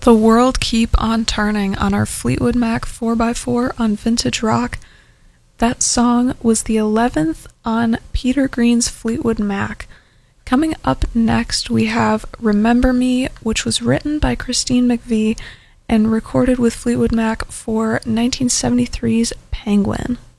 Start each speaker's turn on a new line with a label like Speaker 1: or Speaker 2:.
Speaker 1: The World Keep on Turning on our Fleetwood Mac 4x4 on Vintage Rock. That song was the 11th on Peter Green's Fleetwood Mac. Coming up next, we have Remember Me, which was written by Christine McVie and recorded with Fleetwood Mac for 1973's Penguin.